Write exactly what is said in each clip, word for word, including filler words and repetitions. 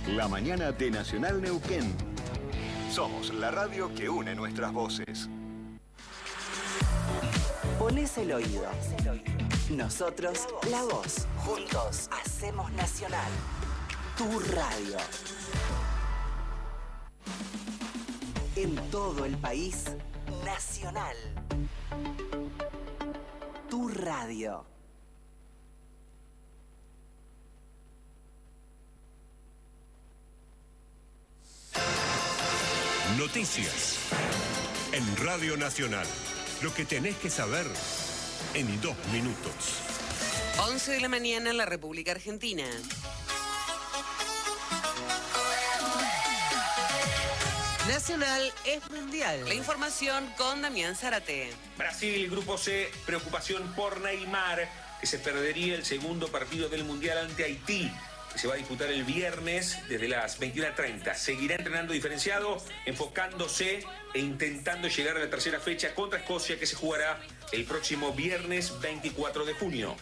La mañana de Nacional Neuquén. Somos la radio que une nuestras voces. Pones el oído. Nosotros, la voz. Juntos hacemos Nacional. Tu radio. En todo el país, Nacional. Tu radio. Noticias en Radio Nacional. Lo que tenés que saber en dos minutos. once de la mañana en la República Argentina. Nacional es mundial. La información con Damián Zárate. Brasil, Grupo C, preocupación por Neymar, que se perdería el segundo partido del Mundial ante Haití, que se va a disputar el viernes desde las veintiuna treinta. Seguirá entrenando diferenciado, enfocándose e intentando llegar a la tercera fecha contra Escocia, que se jugará el próximo viernes veinticuatro de junio.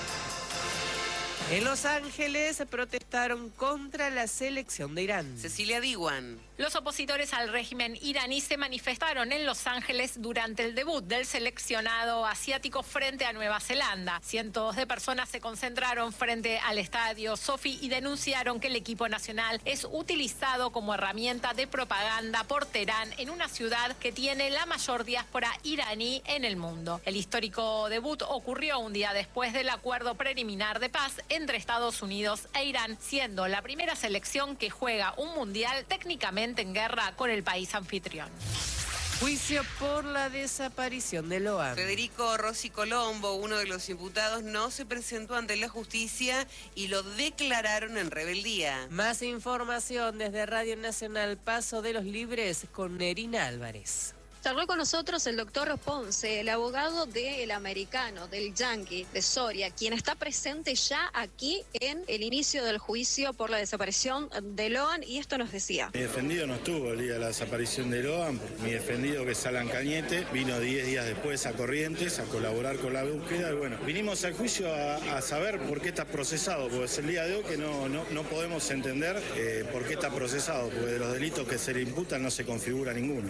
En Los Ángeles protestaron contra la selección de Irán. Cecilia Diwan. Los opositores al régimen iraní se manifestaron en Los Ángeles durante el debut del seleccionado asiático frente a Nueva Zelanda. Cientos de personas se concentraron frente al estadio Sophie y denunciaron que el equipo nacional es utilizado como herramienta de propaganda por Teherán en una ciudad que tiene la mayor diáspora iraní en el mundo. El histórico debut ocurrió un día después del acuerdo preliminar de paz entre Estados Unidos e Irán, siendo la primera selección que juega un mundial técnicamente en guerra con el país anfitrión. Juicio por la desaparición de Loan. Federico Rossi Colombo, uno de los imputados, no se presentó ante la justicia y lo declararon en rebeldía. Más información desde Radio Nacional Paso de los Libres con Nerina Álvarez. Charló con nosotros el doctor Ponce, el abogado del americano, del Yankee, de Soria, quien está presente ya aquí en el inicio del juicio por la desaparición de Loan, y esto nos decía. Mi defendido no estuvo el día de la desaparición de Loan. Mi defendido, que es Alan Cañete, vino diez días después a Corrientes a colaborar con la búsqueda. Y bueno, vinimos al juicio a, a saber por qué está procesado, porque es el día de hoy que no, no, no podemos entender eh, por qué está procesado, porque de los delitos que se le imputan no se configura ninguno.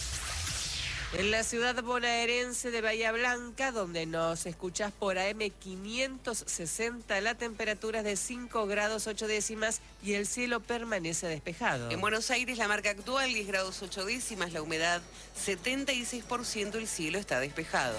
En la ciudad bonaerense de Bahía Blanca, donde nos escuchás por A M quinientos sesenta, la temperatura es de cinco grados ocho décimas y el cielo permanece despejado. En Buenos Aires la marca actual diez grados ocho décimas, la humedad setenta y seis por ciento, el cielo está despejado.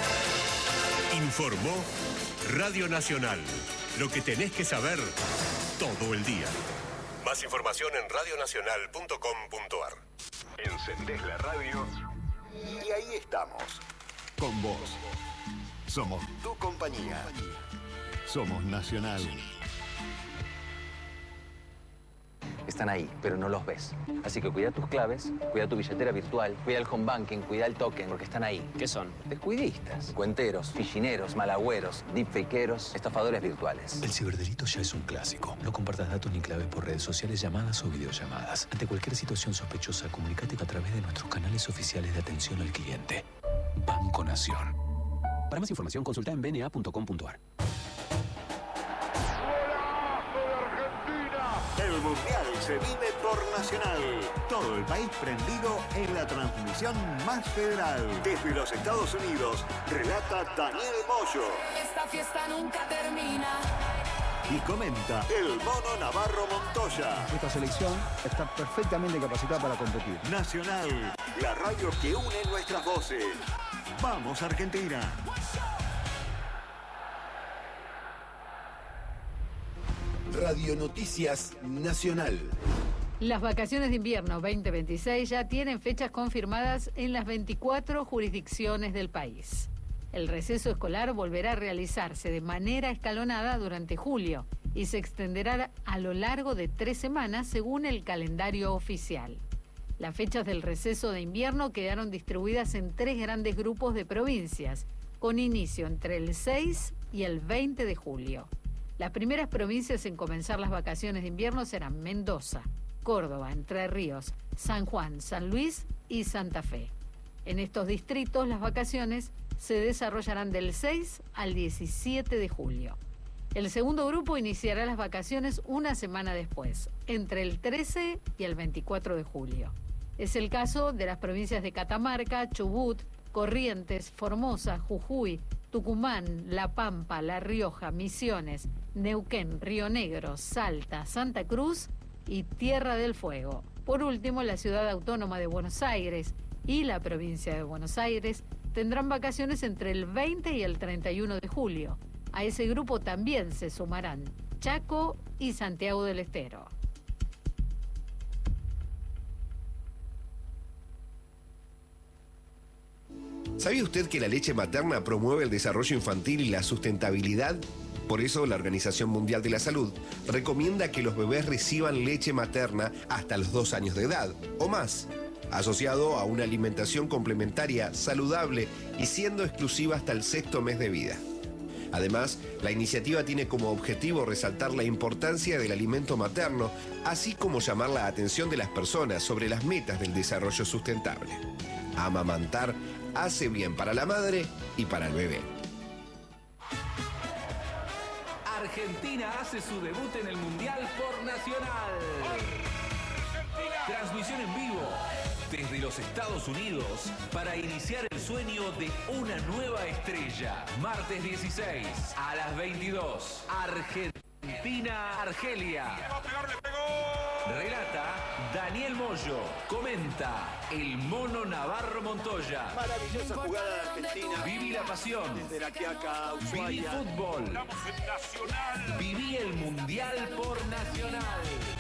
Informó Radio Nacional. Lo que tenés que saber todo el día. Más información en radio nacional punto com punto a r. Encendés la radio y ahí estamos, con vos. Somos tu compañía. Somos Nacional. Están ahí, pero no los ves. Así que cuida tus claves, cuida tu billetera virtual, cuida el home banking, cuida el token, porque están ahí. ¿Qué son? Descuidistas, cuenteros, fichineros, malagüeros, deepfakeros, estafadores virtuales. El ciberdelito ya es un clásico. No compartas datos ni claves por redes sociales, llamadas o videollamadas. Ante cualquier situación sospechosa, comunícate a través de nuestros canales oficiales de atención al cliente. Banco Nación. Para más información, consulta en b n a punto com punto a r. El Mundial se vive por Nacional. Todo el país prendido en la transmisión más federal. Desde los Estados Unidos, relata Daniel Moyo. Esta fiesta nunca termina. Y comenta el Mono Navarro Montoya. Esta selección está perfectamente capacitada para competir. Nacional, la radio que une nuestras voces. ¡Vamos, Argentina! Radio Noticias Nacional. Las vacaciones de invierno veinte veintiséis ya tienen fechas confirmadas en las veinticuatro jurisdicciones del país. El receso escolar volverá a realizarse de manera escalonada durante julio y se extenderá a lo largo de tres semanas según el calendario oficial. Las fechas del receso de invierno quedaron distribuidas en tres grandes grupos de provincias, con inicio entre el seis y el veinte de julio. Las primeras provincias en comenzar las vacaciones de invierno serán Mendoza, Córdoba, Entre Ríos, San Juan, San Luis y Santa Fe. En estos distritos las vacaciones se desarrollarán del seis al diecisiete de julio. El segundo grupo iniciará las vacaciones una semana después, entre el trece y el veinticuatro de julio. Es el caso de las provincias de Catamarca, Chubut, Corrientes, Formosa, Jujuy, Tucumán, La Pampa, La Rioja, Misiones, Neuquén, Río Negro, Salta, Santa Cruz y Tierra del Fuego. Por último, la Ciudad Autónoma de Buenos Aires y la provincia de Buenos Aires tendrán vacaciones entre el veinte y el treinta y uno de julio. A ese grupo también se sumarán Chaco y Santiago del Estero. ¿Sabía usted que la leche materna promueve el desarrollo infantil y la sustentabilidad? Por eso la Organización Mundial de la Salud recomienda que los bebés reciban leche materna hasta los dos años de edad o más, asociado a una alimentación complementaria, saludable y siendo exclusiva hasta el sexto mes de vida. Además, la iniciativa tiene como objetivo resaltar la importancia del alimento materno, así como llamar la atención de las personas sobre las metas del desarrollo sustentable. Amamantar hace bien para la madre y para el bebé. Argentina hace su debut en el Mundial por Nacional. Transmisión en vivo desde los Estados Unidos para iniciar el sueño de una nueva estrella. Martes dieciséis a las veintidós. Argentina-Argelia. Relata Daniel Moyo. Comenta el Mono Navarro Montoya. Maravillosa jugada de Argentina. Viví la pasión. Desde la Quiaca, Viví fútbol. Viví el Mundial por Nacional.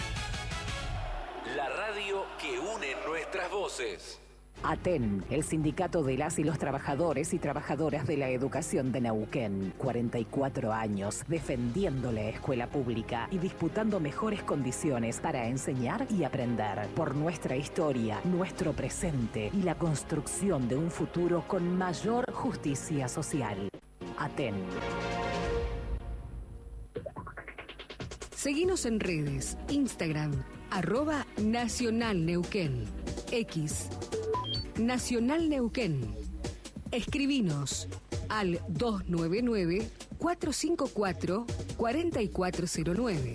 La radio que une nuestras voces. ATEN, el sindicato de las y los trabajadores y trabajadoras de la educación de Neuquén. cuarenta y cuatro años defendiendo la escuela pública y disputando mejores condiciones para enseñar y aprender. Por nuestra historia, nuestro presente y la construcción de un futuro con mayor justicia social. ATEN. Seguinos en redes, Instagram, arroba Nacional Neuquén, X, Nacional Neuquén. Escribinos al dos nueve nueve, cuatro cinco cuatro, cuatro cuatro cero nueve.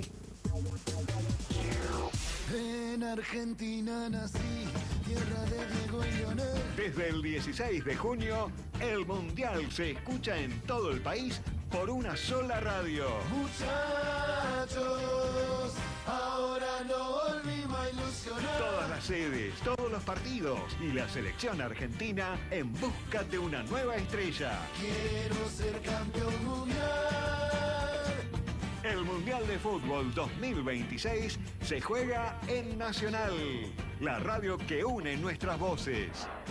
En Argentina nací, tierra de Diego y Leonel. Desde el dieciséis de junio, el Mundial se escucha en todo el país por una sola radio. Muchachos, ahora no volvimos a ilusionar. Todas las sedes, todos los partidos y la selección argentina en busca de una nueva estrella. Quiero ser campeón mundial. El Mundial de Fútbol dos mil veintiséis se juega en Nacional, la radio que une nuestras voces.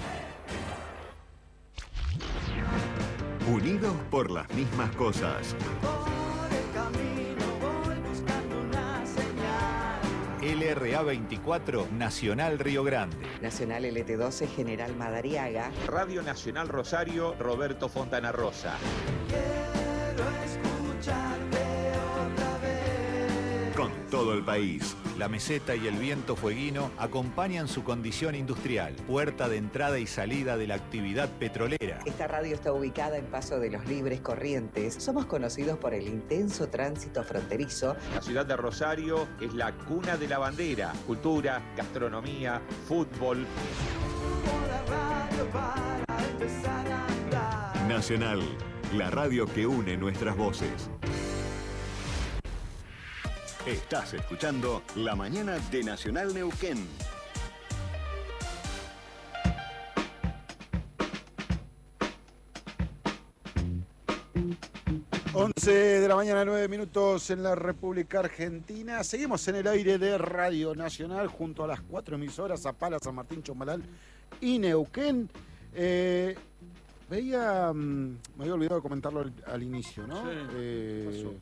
Unidos por las mismas cosas. Por el camino voy buscando una señal. L R A veinticuatro, Nacional Río Grande. Nacional L T doce, General Madariaga. Radio Nacional Rosario, Roberto Fontana Rosa. Quiero escucharte otra vez. Con todo el país. La meseta y el viento fueguino acompañan su condición industrial, puerta de entrada y salida de la actividad petrolera. Esta radio está ubicada en Paso de los Libres, Corrientes. Somos conocidos por el intenso tránsito fronterizo. La ciudad de Rosario es la cuna de la bandera, cultura, gastronomía, fútbol. Nacional, la radio que une nuestras voces. Estás escuchando La Mañana de Nacional Neuquén. once de la mañana, nueve minutos en la República Argentina. Seguimos en el aire de Radio Nacional junto a las cuatro emisoras, Zapala, San Martín, Chomalal y Neuquén. Eh, veía, me había olvidado de comentarlo al, al inicio, ¿no? Sí, eh, pasó.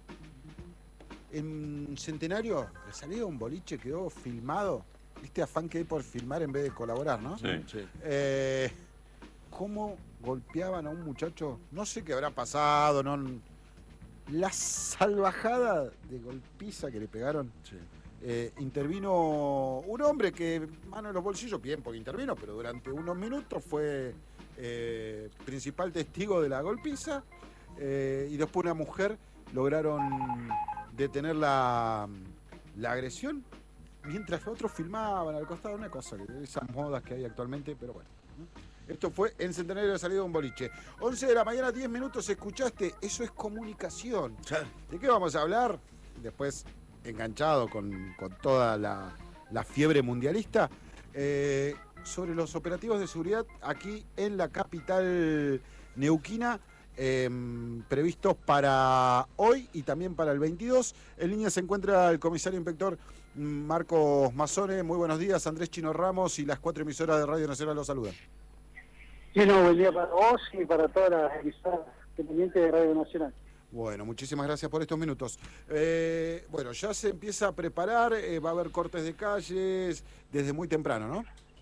En Centenario, la salida de un boliche quedó filmado. ¿Viste afán que hay por filmar en vez de colaborar, no? Sí, sí. Eh, ¿Cómo golpeaban a un muchacho? No sé qué habrá pasado, no. La salvajada de golpiza que le pegaron. Sí. Eh, intervino un hombre que, mano en los bolsillos, bien porque intervino, pero durante unos minutos fue eh, principal testigo de la golpiza. Eh, y después una mujer lograron detener la, la agresión, mientras otros filmaban al costado, una cosa, esas modas que hay actualmente, pero bueno. Esto fue en Centenario de salida de un boliche. once de la mañana, diez minutos, escuchaste, eso es comunicación. ¿De qué vamos a hablar? Después, enganchado con, con toda la, la fiebre mundialista, eh, sobre los operativos de seguridad aquí en la capital neuquina, eh, previstos para hoy y también para el veintidós. En línea se encuentra el comisario inspector Marcos Mazzone. Muy buenos días, Andrés Chino Ramos y las cuatro emisoras de Radio Nacional los saludan. Bueno, buen día para vos y para todas las emisoras dependientes de Radio Nacional. Bueno, muchísimas gracias por estos minutos. Eh, bueno, ya se empieza a preparar, eh, va a haber cortes de calles desde muy temprano, ¿no?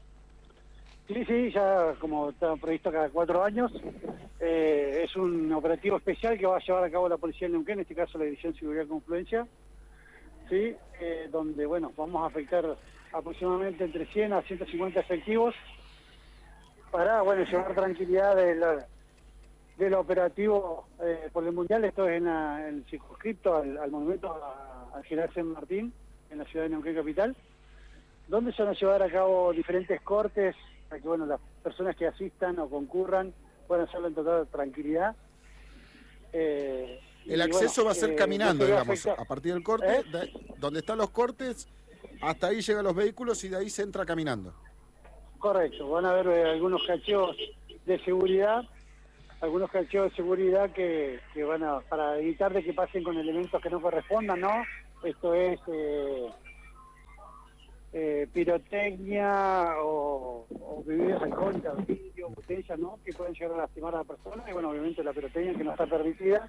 Sí, sí, ya como está previsto cada cuatro años, eh, es un operativo especial que va a llevar a cabo la Policía de Neuquén, en este caso la División de Seguridad y Confluencia, ¿sí? Eh, donde, bueno, vamos a afectar aproximadamente entre cien a ciento cincuenta efectivos para, bueno, llevar tranquilidad del, del operativo eh, por el Mundial. Esto es en, la, en el circunscripto al, al monumento a, al general San Martín, en la ciudad de Neuquén capital, donde se van a llevar a cabo diferentes cortes para que, bueno, las personas que asistan o concurran puedan hacerlo en total tranquilidad. Eh, el acceso bueno, va a ser eh, caminando, no digamos, afecta... a partir del corte, ¿Eh? de, donde están los cortes, hasta ahí llegan los vehículos y de ahí se entra caminando. Correcto, van a haber eh, algunos cacheos de seguridad, algunos cacheos de seguridad que, que van a, para evitar de que pasen con elementos que no correspondan, ¿no? Esto es eh, eh, pirotecnia o, o bebidas alcohólicas, vidrio, botellas, ¿no? Que pueden llegar a lastimar a la persona, y bueno, obviamente la pirotecnia que no está permitida,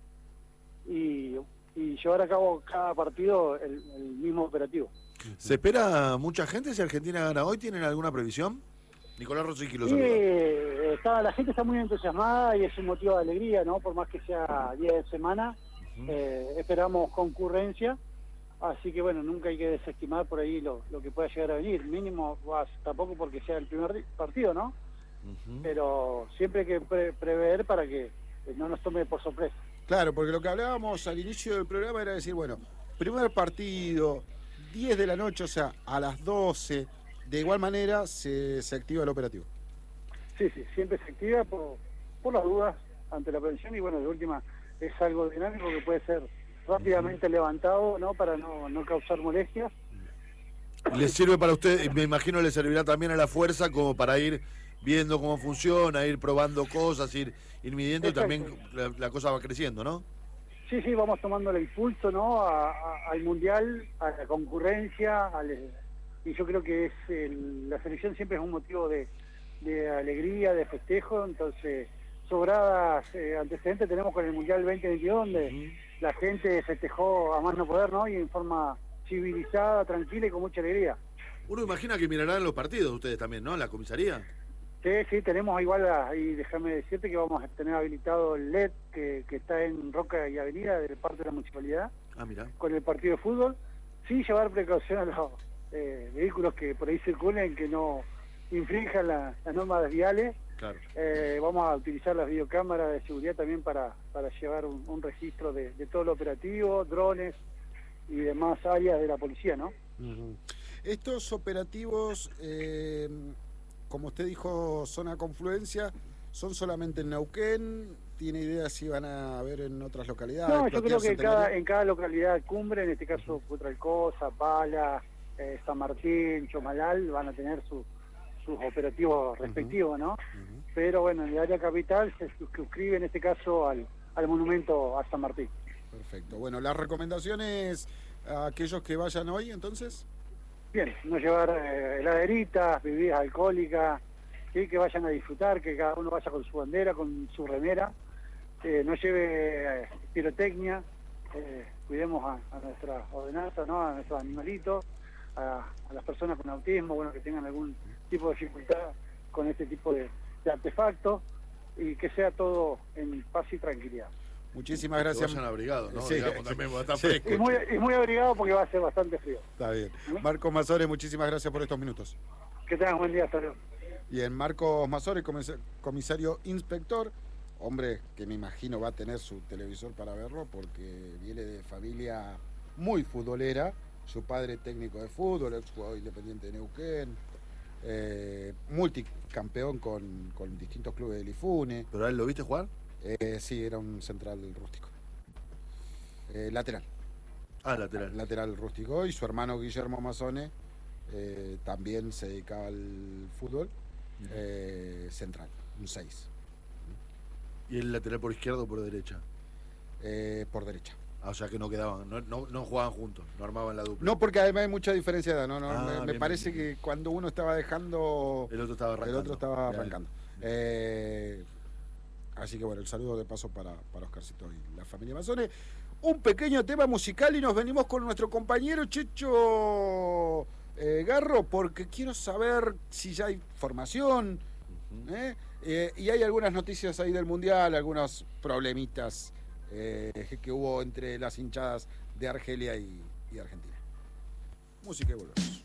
y, y llevar a cabo cada partido el, el mismo operativo. ¿Se espera mucha gente si Argentina gana hoy? ¿Tienen alguna previsión? Nicolás Rosicki lo Sí, saluda. eh, está, la gente está muy entusiasmada y es un motivo de alegría, ¿no? Por más que sea día de semana, uh-huh. eh, esperamos concurrencia, así que bueno, nunca hay que desestimar por ahí lo, lo que pueda llegar a venir, mínimo, pues, tampoco porque sea el primer partido, ¿no? Uh-huh. Pero siempre hay que pre prever para que no nos tome por sorpresa. Claro, porque lo que hablábamos al inicio del programa era decir, bueno, primer partido, diez de la noche, o sea, a las doce, de igual manera se, se activa el operativo. Sí, sí, siempre se activa por, por las dudas ante la prevención, y bueno, de última es algo dinámico que puede ser rápidamente levantado, ¿no? Para no, no causar molestias. ¿Le sirve para usted, me imagino le servirá también a la fuerza como para ir viendo cómo funciona, ir probando cosas, ir, ir midiendo, y también la, la cosa va creciendo, ¿no? Sí, sí, vamos tomando el impulso, ¿no? A, a, al Mundial, a la concurrencia, al, y yo creo que es el, la selección siempre es un motivo de, de alegría, de festejo, entonces sobradas eh, antecedentes tenemos con el Mundial veinte veintidós, donde uh-huh. la gente festejó a más no poder, ¿no? Y en forma civilizada, tranquila y con mucha alegría. Uno imagina que mirarán los partidos ustedes también, ¿no? La comisaría. Sí, sí, tenemos igual, ahí déjame decirte que vamos a tener habilitado el L E D que, que está en Roca y Avenida de parte de la municipalidad. Ah, mira. Con el partido de fútbol, sin llevar precaución a los eh, vehículos que por ahí circulen, que no infrinjan la, las normas viales. Claro. Eh, vamos a utilizar las videocámaras de seguridad también para, para llevar un, un registro de, de todo lo operativo, drones y demás áreas de la policía, ¿no? Uh-huh. Estos operativos... Eh... como usted dijo, zona confluencia, ¿son solamente en Neuquén? ¿Tiene idea si van a haber en otras localidades? No, yo creo que cada, en cada localidad cumbre, en este caso Putralcó, Zapala, eh, San Martín, Chomalal, van a tener su, sus operativos respectivos, ¿no? Uh-huh. Pero bueno, en el área capital se suscribe en este caso al, al monumento a San Martín. Perfecto. Bueno, las recomendaciones a aquellos que vayan hoy, entonces... Bien, no llevar eh, heladeritas, bebidas alcohólicas, ¿sí? Que vayan a disfrutar, que cada uno vaya con su bandera, con su remera, eh, no lleve eh, pirotecnia, eh, cuidemos a, a nuestra ordenanza, ¿no? A nuestros animalitos, a, a las personas con autismo, bueno, que tengan algún tipo de dificultad con este tipo de, de artefactos, y que sea todo en paz y tranquilidad. Muchísimas gracias. Que vayan abrigados, ¿no? Sí, Digamos, también va a estar sí. fresco. Y muy, y muy abrigado porque va a ser bastante frío. Está bien. Marcos Mazzone, muchísimas gracias por estos minutos. Que tengan buen día, hasta luego. Bien, Marcos Mazzone, comisario inspector hombre que me imagino va a tener su televisor para verlo porque viene de familia muy futbolera. Su padre técnico de fútbol, ex jugador independiente de Neuquén, eh, multicampeón con, con distintos clubes del IFUNE. ¿Pero a él lo viste jugar? Eh, sí, era un central rústico. Eh, lateral. Ah, lateral. Lateral rústico. Y su hermano Guillermo Mazzone eh, también se dedicaba al fútbol. Eh, central, un seis. ¿Y el lateral por izquierda o por derecha? Eh, por derecha. Ah, o sea que no quedaban, no, no, no jugaban juntos, no armaban la dupla. No, porque además hay mucha diferencia de edad. No, no, Ah, me, me bien, parece bien, bien. que cuando uno estaba dejando, El otro estaba arrancando. el otro estaba Bien. arrancando. Eh, así que bueno, el saludo de paso para, para Oscarcito y la familia Mazzone. Un pequeño tema musical y nos venimos con nuestro compañero Checho eh, Garro, porque quiero saber si ya hay formación. ¿eh? Eh, y hay algunas noticias ahí del Mundial, algunos problemitas eh, que hubo entre las hinchadas de Argelia y, y Argentina. Música y volvemos.